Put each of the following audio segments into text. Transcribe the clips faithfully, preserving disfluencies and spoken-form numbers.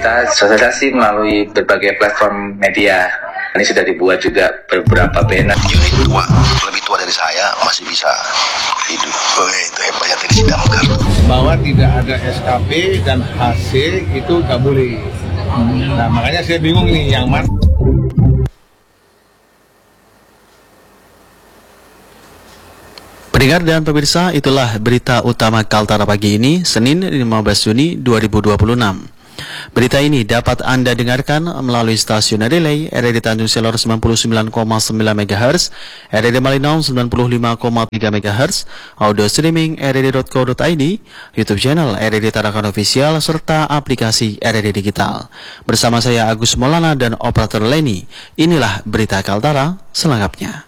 Kita sosialisasi melalui berbagai platform media. Ini sudah dibuat juga beberapa banner. Unit tua, lebih tua dari saya, masih bisa hidup. Oh, itu hebatnya Teknisi Damkar. Bahwa tidak ada S K P dan H C itu nggak boleh. Nah, makanya saya bingung nih yang mana. Pendengar dan pemirsa, itulah berita utama Kaltara pagi ini, Senin lima belas Juni dua ribu dua puluh enam. Berita ini dapat Anda dengarkan melalui stasiun relay R R D Tanjung Selor sembilan puluh sembilan koma sembilan megahertz, R R D Malinong sembilan puluh lima koma tiga megahertz, audio streaming r r d dot co dot i d, YouTube channel R R D Tarakan Official, serta aplikasi R R D Digital. Bersama saya Agus Maulana dan operator Leni, inilah berita Kaltara selengkapnya.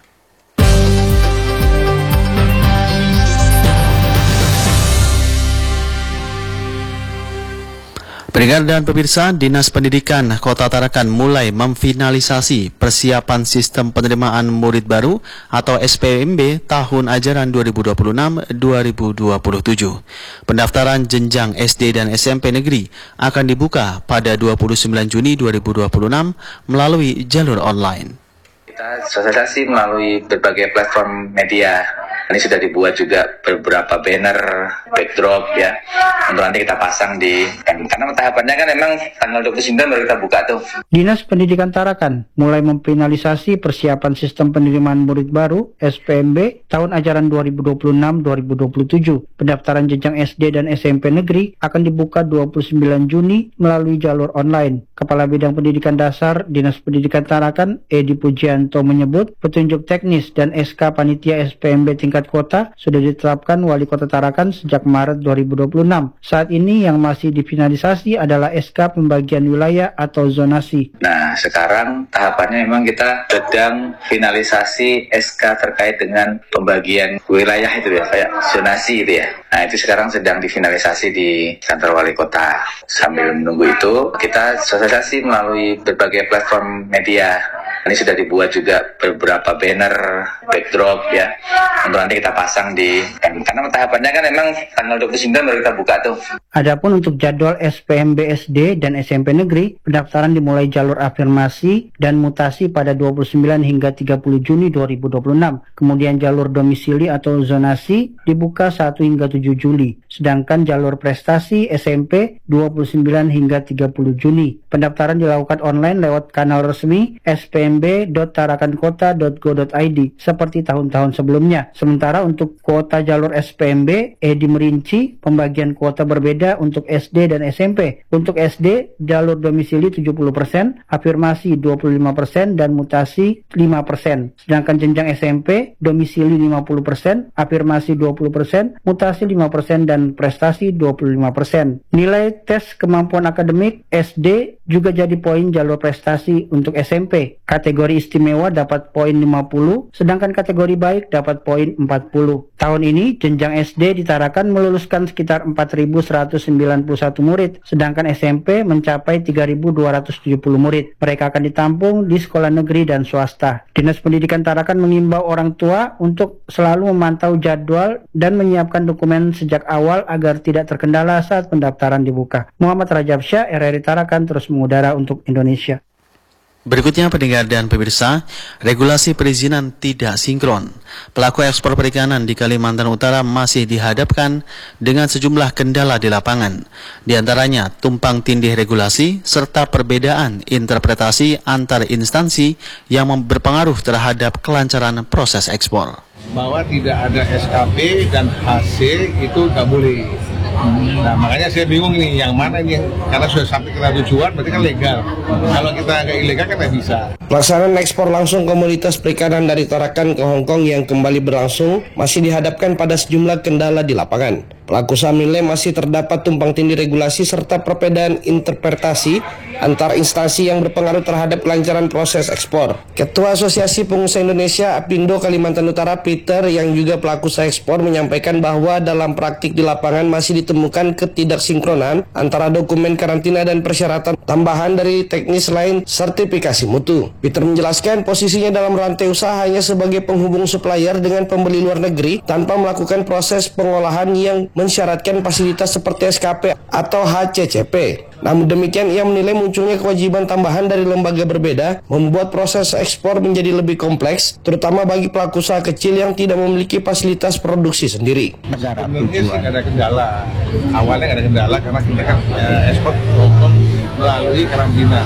Pendengar dan pemirsa, Dinas Pendidikan Kota Tarakan mulai memfinalisasi persiapan sistem penerimaan murid baru atau S P M B tahun ajaran dua ribu dua puluh enam dua ribu dua puluh tujuh. Pendaftaran jenjang S D dan S M P negeri akan dibuka pada dua puluh sembilan Juni dua ribu dua puluh enam melalui jalur online. Kita sosialisasi melalui berbagai platform media. Ini sudah dibuat juga beberapa banner, backdrop ya, untuk nanti kita pasang di, kan, karena tahapannya kan memang tanggal dua puluh sembilan baru kita buka tuh. Dinas Pendidikan Tarakan mulai memfinalisasi persiapan sistem penerimaan murid baru S P M B tahun ajaran dua ribu dua puluh enam dua ribu dua puluh tujuh. Pendaftaran jenjang S D dan S M P negeri akan dibuka dua puluh sembilan Juni melalui jalur online. Kepala Bidang Pendidikan Dasar Dinas Pendidikan Tarakan, Edi Pujianto, menyebut petunjuk teknis dan S K Panitia S P M B tingkat kota sudah diterapkan Wali Kota Tarakan sejak Maret dua ribu dua puluh enam. Saat ini yang masih difinalisasi adalah S K pembagian wilayah atau zonasi. Nah, sekarang tahapannya memang kita sedang finalisasi S K terkait dengan pembagian wilayah itu ya, kayak zonasi itu ya. Nah, itu sekarang sedang difinalisasi di kantor Wali Kota. Sambil menunggu itu, kita sosialisasi melalui berbagai platform media. Ini sudah dibuat juga beberapa banner, backdrop ya, untuk nanti kita pasang di, kan, karena tahapannya kan memang tanggal dua puluh sembilan baru kita buka tuh. Adapun untuk jadwal S P M B S D dan S M P negeri, pendaftaran dimulai jalur afirmasi dan mutasi pada dua puluh sembilan hingga tiga puluh Juni dua ribu dua puluh enam. Kemudian jalur domisili atau zonasi dibuka satu hingga tujuh Juli. Sedangkan jalur prestasi S M P dua puluh sembilan hingga tiga puluh Juni. Pendaftaran dilakukan online lewat kanal resmi s p m b dot tarakankota dot go dot i d seperti tahun-tahun sebelumnya. Sementara untuk kuota jalur S P M B, Edi merinci pembagian kuota berbeda untuk S D dan S M P. Untuk S D, jalur domisili tujuh puluh persen, afirmasi dua puluh lima persen, dan mutasi lima persen. Sedangkan jenjang S M P, domisili lima puluh persen, afirmasi dua puluh persen, mutasi lima persen, dan prestasi dua puluh lima persen. Nilai tes kemampuan akademik S D juga jadi poin jalur prestasi untuk S M P. Kategori istimewa dapat poin lima puluh, sedangkan kategori baik dapat poin empat puluh. Tahun ini, jenjang S D di Tarakan meluluskan sekitar empat ribu seratus sembilan puluh satu murid, sedangkan S M P mencapai tiga ribu dua ratus tujuh puluh murid. Mereka akan ditampung di sekolah negeri dan swasta. Dinas Pendidikan Tarakan mengimbau orang tua untuk selalu memantau jadwal dan menyiapkan dokumen sejak awal agar tidak terkendala saat pendaftaran dibuka. Muhammad Rajab Syah, R R D Tarakan, terus mengudara untuk Indonesia. Berikutnya pendengar dan pemirsa, regulasi perizinan tidak sinkron. Pelaku ekspor perikanan di Kalimantan Utara masih dihadapkan dengan sejumlah kendala di lapangan. Di antaranya tumpang tindih regulasi serta perbedaan interpretasi antar instansi yang berpengaruh terhadap kelancaran proses ekspor. Bahwa tidak ada S K P dan H C itu nggak boleh. Nah, makanya saya bingung nih, yang mana ini, karena sudah sampai ke tujuan berarti kan legal. Kalau kita nggak ilegal kan nggak bisa. Pelaksanaan ekspor langsung komoditas perikanan dari Tarakan ke Hong Kong yang kembali berlangsung masih dihadapkan pada sejumlah kendala di lapangan. Pelaku usaha menilai masih terdapat tumpang tindih regulasi serta perbedaan interpretasi antar instansi yang berpengaruh terhadap kelancaran proses ekspor. Ketua Asosiasi Pengusaha Indonesia Apindo Kalimantan Utara Peter yang juga pelaku usaha ekspor menyampaikan bahwa dalam praktik di lapangan masih ditemukan ketidaksinkronan antara dokumen karantina dan persyaratan tambahan dari teknis lain sertifikasi mutu. Peter menjelaskan posisinya dalam rantai usaha hanya sebagai penghubung supplier dengan pembeli luar negeri tanpa melakukan proses pengolahan yang mensyaratkan fasilitas seperti S K P atau H C C P. Namun demikian, ia menilai munculnya kewajiban tambahan dari lembaga berbeda membuat proses ekspor menjadi lebih kompleks, terutama bagi pelaku usaha kecil yang tidak memiliki fasilitas produksi sendiri. Sebenarnya sih nggak ada kendala. Awalnya nggak ada kendala karena kita kan eh, ekspor Hongkong melalui karantina.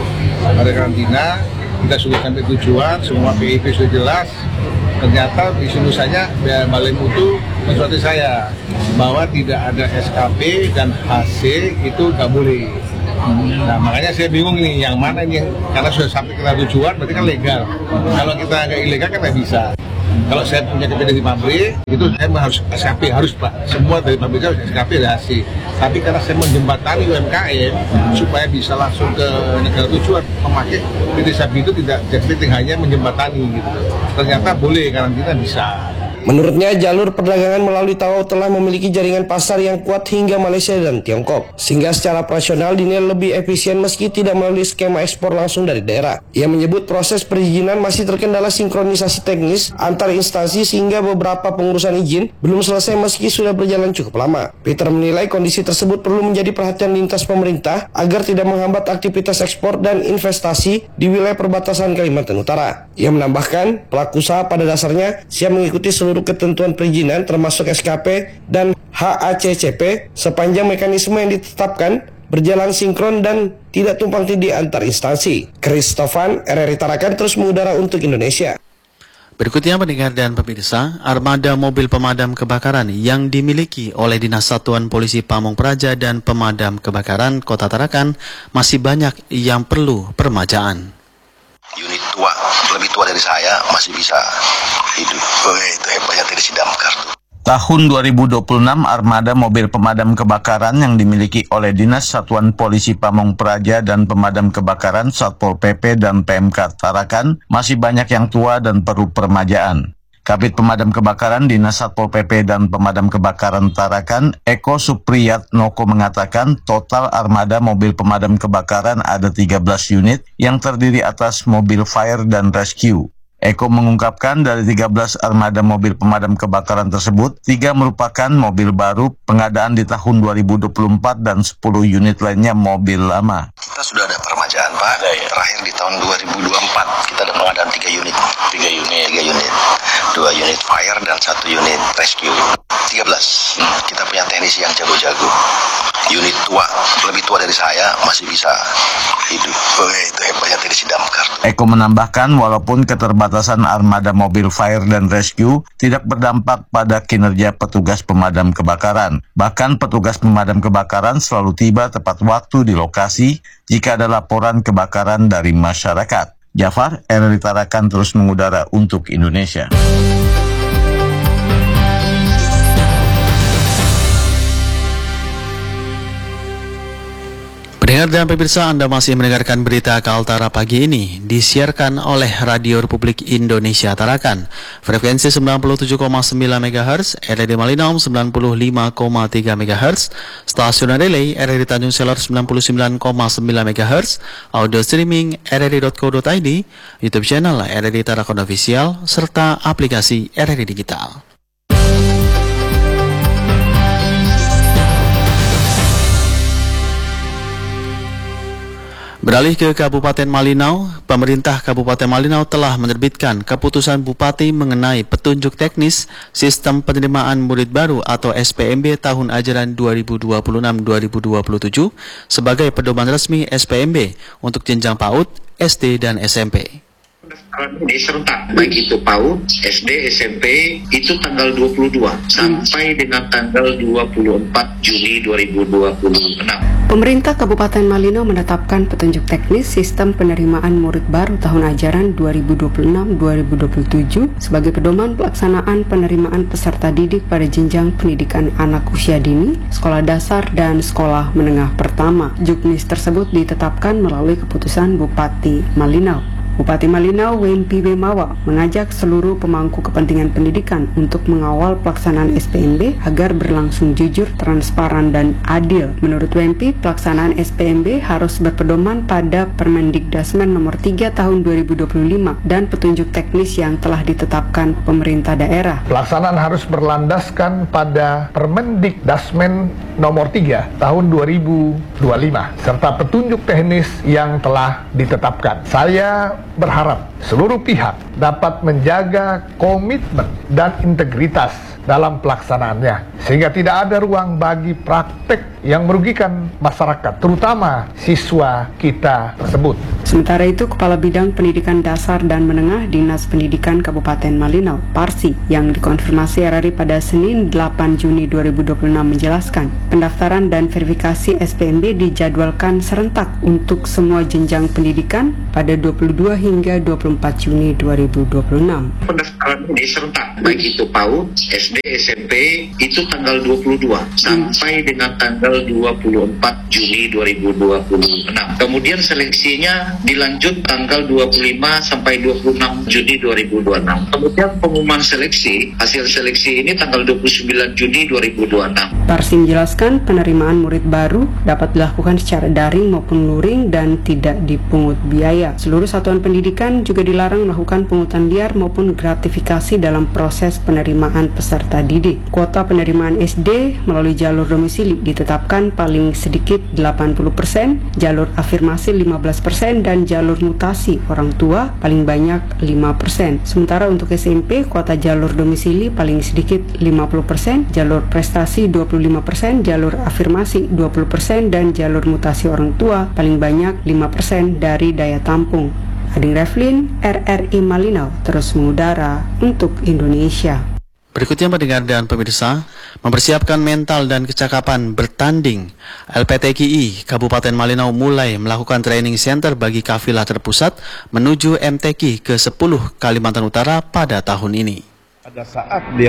Ada karantina, kita sudah sampai tujuan, semua P I P sudah jelas. Ternyata di Sinusanya Balai Mutu mensuati saya bahwa tidak ada S K P dan H C itu nggak boleh. Nah makanya saya bingung nih yang mana ini yang, karena sudah sampai ke tujuan berarti kan legal. Kalau kita nggak ilegal kan nggak bisa. Kalau saya punya K P D di pabrik itu saya harus S K P, harus Pak, semua dari pabrik harus S K P dan H C. Tapi karena saya menjembatani U M K M supaya bisa langsung ke negara tujuan, memakai P T Sapi itu tidak jadi hanya menjembatani gitu. Ternyata boleh karantina bisa. Menurutnya, jalur perdagangan melalui Tawau telah memiliki jaringan pasar yang kuat hingga Malaysia dan Tiongkok, sehingga secara operasional dinilai lebih efisien meski tidak melalui skema ekspor langsung dari daerah. Ia menyebut proses perizinan masih terkendala sinkronisasi teknis antar instansi sehingga beberapa pengurusan izin belum selesai meski sudah berjalan cukup lama. Peter menilai kondisi tersebut perlu menjadi perhatian lintas pemerintah agar tidak menghambat aktivitas ekspor dan investasi di wilayah perbatasan Kalimantan Utara. Ia menambahkan, pelaku usaha pada dasarnya siap mengikuti seluruh ketentuan perizinan termasuk S K P dan H A C C P sepanjang mekanisme yang ditetapkan berjalan sinkron dan tidak tumpang tindih antar instansi. Christofan, R R I Tarakan terus mengudara untuk Indonesia. Berikutnya pendengar dan pemirsa, armada mobil pemadam kebakaran yang dimiliki oleh Dinas Satuan Polisi Pamong Praja dan Pemadam Kebakaran Kota Tarakan masih banyak yang perlu permajaan. Unit tua, lebih tua dari saya, masih bisa hidup. Oh, itu hebatnya Teddy Damkar tuh. Tahun dua ribu dua puluh enam, armada mobil pemadam kebakaran yang dimiliki oleh Dinas Satuan Polisi Pamong Praja dan Pemadam Kebakaran Satpol P P dan P M K Tarakan masih banyak yang tua dan perlu permajaan. Kabid Pemadam Kebakaran Dinas Satpol P P dan Pemadam Kebakaran Tarakan, Eko Supriyat Noko mengatakan total armada mobil pemadam kebakaran ada tiga belas unit yang terdiri atas mobil fire dan rescue. Eko mengungkapkan dari tiga belas armada mobil pemadam kebakaran tersebut, tiga merupakan mobil baru pengadaan di tahun dua ribu dua puluh empat dan sepuluh unit lainnya mobil lama. Kita sudah ada permajaan, Pak. Terakhir di tahun dua ribu dua puluh empat, kita ada pengadaan tiga unit. tiga unit. tiga unit. dua unit fire dan satu unit rescue. tiga belas. Hmm, kita punya teknisi yang jago-jago. Unit tua, lebih tua dari saya, masih bisa hidup. Oh, itu hebatnya Teddy Damkar. Eko menambahkan walaupun keterbatasan armada mobil fire dan rescue tidak berdampak pada kinerja petugas pemadam kebakaran. Bahkan petugas pemadam kebakaran selalu tiba tepat waktu di lokasi jika ada laporan kebakaran dari masyarakat. Jafar, R R I Tarakan terus mengudara untuk Indonesia. Pendengar dan pemirsa, Anda masih mendengarkan berita Kaltara pagi ini, disiarkan oleh Radio Republik Indonesia Tarakan, frekuensi sembilan puluh tujuh koma sembilan megahertz, R R I Malinau sembilan puluh lima koma tiga megahertz, stasiun relay R R I Tanjung Selor sembilan puluh sembilan koma sembilan megahertz, audio streaming r r i dot co dot i d, YouTube channel R R I Tarakan Official, serta aplikasi R R I Digital. Beralih ke Kabupaten Malinau, pemerintah Kabupaten Malinau telah menerbitkan keputusan Bupati mengenai petunjuk teknis sistem penerimaan murid baru atau S P M B tahun ajaran dua ribu dua puluh enam dua ribu dua puluh tujuh sebagai pedoman resmi S P M B untuk jenjang PAUD, S D, dan S M P. Ini serentak, baik itu PAUD, S D, S M P, itu tanggal dua puluh dua sampai dengan tanggal dua puluh empat Juni dua ribu dua puluh enam. Pemerintah Kabupaten Malinau menetapkan petunjuk teknis sistem penerimaan murid baru tahun ajaran dua ribu dua puluh enam dua ribu dua puluh tujuh sebagai pedoman pelaksanaan penerimaan peserta didik pada jenjang pendidikan anak usia dini, sekolah dasar, dan sekolah menengah pertama. Juknis tersebut ditetapkan melalui keputusan Bupati Malinau. Bupati Malinau Wempi Bemawa mengajak seluruh pemangku kepentingan pendidikan untuk mengawal pelaksanaan S P M B agar berlangsung jujur, transparan, dan adil. Menurut Wempi, pelaksanaan S P M B harus berpedoman pada Permendikdasmen nomor tiga tahun dua ribu dua puluh lima dan petunjuk teknis yang telah ditetapkan pemerintah daerah. Pelaksanaan harus berlandaskan pada Permendikdasmen nomor tiga tahun dua ribu dua puluh lima serta petunjuk teknis yang telah ditetapkan. Saya berharap seluruh pihak dapat menjaga komitmen dan integritas dalam pelaksanaannya, sehingga tidak ada ruang bagi praktek yang merugikan masyarakat, terutama siswa kita tersebut. Sementara itu, Kepala Bidang Pendidikan Dasar dan Menengah Dinas Pendidikan Kabupaten Malinau, Parsi, yang dikonfirmasi R R I pada Senin delapan Juni dua ribu dua puluh enam menjelaskan, pendaftaran dan verifikasi S P M B dijadwalkan serentak untuk semua jenjang pendidikan pada dua puluh dua hingga dua puluh empat Juni dua ribu dua puluh enam. Pendaftaran ini serentak, baik itu PAUD, S D, S M P, itu tanggal dua puluh dua sampai dengan tanggal dua puluh empat Juni dua ribu dua puluh enam. Kemudian seleksinya dilanjut tanggal dua puluh lima sampai dua puluh enam Juni dua ribu dua puluh enam. Kemudian pengumuman seleksi, hasil seleksi ini tanggal dua puluh sembilan Juni dua ribu dua puluh enam. Parsi menjelaskan penerimaan murid baru dapat dilakukan secara daring maupun luring dan tidak dipungut biaya. Seluruh satuan pendidikan juga dilarang melakukan pungutan liar maupun gratifikasi dalam proses penerimaan peserta didik. Kuota penerimaan S D melalui jalur domisili ditetapkan paling sedikit delapan puluh persen, jalur afirmasi lima belas persen, dan jalur mutasi orang tua paling banyak lima persen. Sementara untuk S M P, kuota jalur domisili paling sedikit lima puluh persen, jalur prestasi dua puluh lima persen, jalur afirmasi dua puluh persen, dan jalur mutasi orang tua paling banyak lima persen dari daya tampung. Ading Reflin, R R I Malinau, terus mengudara untuk Indonesia. Berikutnya pendengar dan pemirsa, mempersiapkan mental dan kecakapan bertanding, L P T K I Kabupaten Malinau mulai melakukan training center bagi kafilah terpusat menuju M T Q ke sepuluh Kalimantan Utara pada tahun ini. Pada saat dia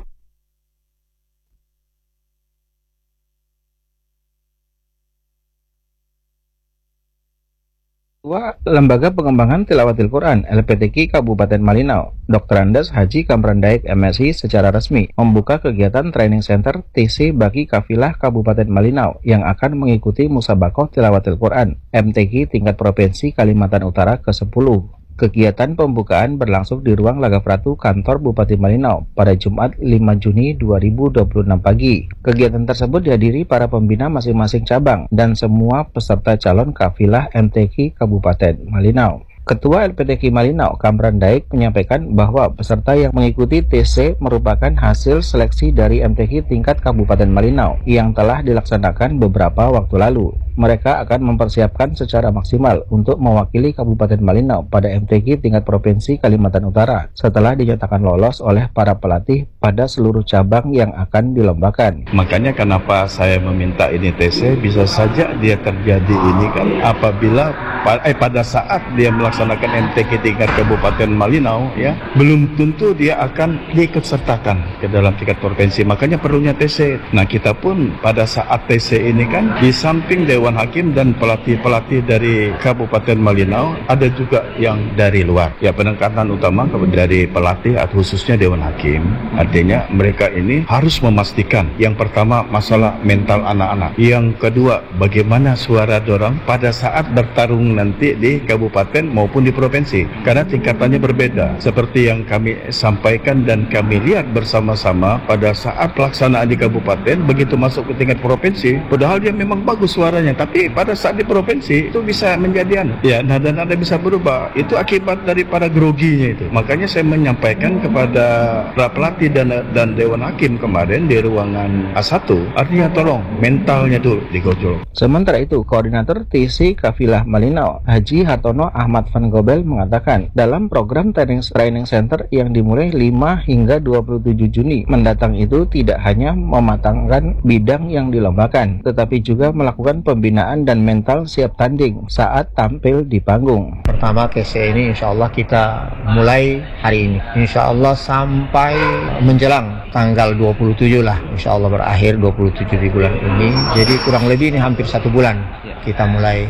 Ketua Lembaga Pengembangan Tilawatil Quran L P T Q I Kabupaten Malinau, Doktor Andes Haji Kamran Daik M Si secara resmi membuka kegiatan training center T C bagi kafilah Kabupaten Malinau yang akan mengikuti Musabakoh Tilawatil Quran M T Q I tingkat Provinsi Kalimantan Utara ke sepuluh. Kegiatan pembukaan berlangsung di ruang Laga Pratu kantor Bupati Malinau pada Jumat lima Juni dua ribu dua puluh enam pagi. Kegiatan tersebut dihadiri para pembina masing-masing cabang dan semua peserta calon kafilah M T Q I Kabupaten Malinau. Ketua L P T Q I Malinau, Kamran Daik, menyampaikan bahwa peserta yang mengikuti T C merupakan hasil seleksi dari M T Q I tingkat Kabupaten Malinau yang telah dilaksanakan beberapa waktu lalu. Mereka akan mempersiapkan secara maksimal untuk mewakili Kabupaten Malinau pada M T Q I tingkat Provinsi Kalimantan Utara setelah dinyatakan lolos oleh para pelatih pada seluruh cabang yang akan dilombakan. Makanya kenapa saya meminta ini T C, bisa saja dia terjadi ini kan apabila eh, pada saat dia melaksanakan M T Q I tingkat Kabupaten Malinau, ya belum tentu dia akan diikutsertakan ke dalam tingkat provinsi. Makanya perlunya T C. Nah, kita pun pada saat T C ini kan di samping Dewan Hakim dan pelatih-pelatih dari Kabupaten Malinau ada juga yang dari luar. Ya, penekanan utama dari pelatih atau khususnya Dewan Hakim. Artinya mereka ini harus memastikan yang pertama masalah mental anak-anak. Yang kedua, bagaimana suara dorong pada saat bertarung nanti di kabupaten maupun di provinsi. Karena tingkatannya berbeda. Seperti yang kami sampaikan dan kami lihat bersama-sama pada saat pelaksanaan di kabupaten, begitu masuk ke tingkat provinsi, padahal dia memang bagus suaranya, tapi pada saat di provinsi itu bisa menjadi anu. Ya, nada-nada bisa berubah. Itu akibat daripada groginya itu. Makanya saya menyampaikan kepada para pelatih dan dan Dewan Hakim kemarin di ruangan A satu, artinya tolong mentalnya dulu digojol. Sementara itu, Koordinator T C Kafilah Malinau, Haji Hartono Ahmad Van Gobel mengatakan, dalam program training, training center yang dimulai lima hingga dua puluh tujuh Juni mendatang itu tidak hanya mematangkan bidang yang dilombakan, tetapi juga melakukan pembinaan dan mental siap tanding saat tampil di panggung. Pertama, T C ini insya Allah kita mulai hari ini. Insya Allah sampai menjelang tanggal dua puluh tujuh lah. Insya Allah berakhir dua puluh tujuh di bulan ini. Jadi kurang lebih ini hampir satu bulan kita mulai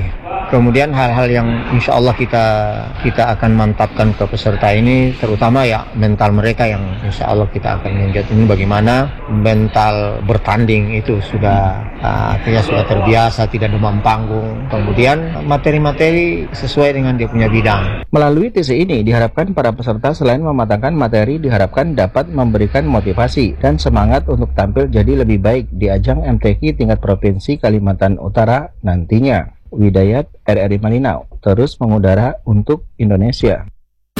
Kemudian hal-hal yang insya Allah kita kita akan mantapkan ke peserta ini, terutama ya mental mereka yang insya Allah kita akan menjat ini bagaimana mental bertanding itu sudah uh, artinya sudah terbiasa, tidak demam panggung. Kemudian materi-materi sesuai dengan dia punya bidang. Melalui T C ini diharapkan para peserta selain mematangkan materi diharapkan dapat memberikan motivasi dan semangat untuk tampil jadi lebih baik di ajang M T Q tingkat provinsi Kalimantan Utara nantinya. Widayat, R R I Malinau, terus mengudara untuk Indonesia.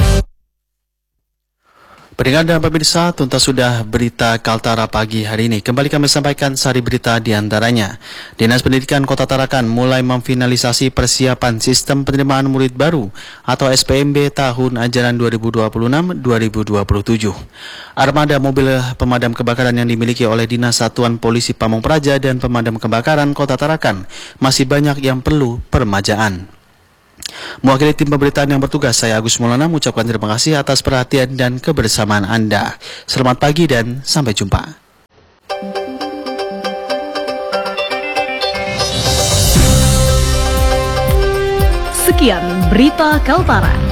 Pendengar dan pemirsa, tuntas sudah berita Kaltara pagi hari ini. Kembali kami sampaikan sari berita di antaranya. Dinas Pendidikan Kota Tarakan mulai memfinalisasi persiapan sistem penerimaan murid baru atau S P M B tahun ajaran dua ribu dua puluh enam dua ribu dua puluh tujuh. Armada mobil pemadam kebakaran yang dimiliki oleh Dinas Satuan Polisi Pamong Praja dan Pemadam Kebakaran Kota Tarakan masih banyak yang perlu permajaan. Mewakili tim pemberitaan yang bertugas, saya Agus Maulana mengucapkan terima kasih atas perhatian dan kebersamaan Anda. Selamat pagi dan sampai jumpa. Sekian berita Kaltara.